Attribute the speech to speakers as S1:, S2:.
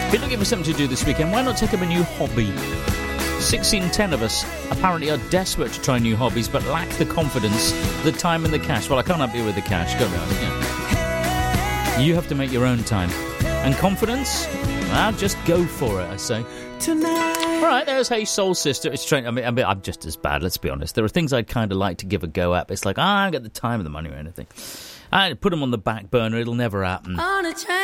S1: If you're looking for something to do this weekend, why not take up a new hobby? 6 in 10 of us apparently are desperate to try new hobbies but lack the confidence, the time and the cash. Well, I can't help you with the cash, go on. Yeah. You have to make your own time. And confidence? Well, just go for it, I say. Tonight. All right, there's Hey Soul Sister. It's strange. I mean, I'm just as bad, let's be honest. There are things I'd kind of like to give a go at, but it's like, I haven't got the time or the money or anything. I put them on the back burner, it'll never happen.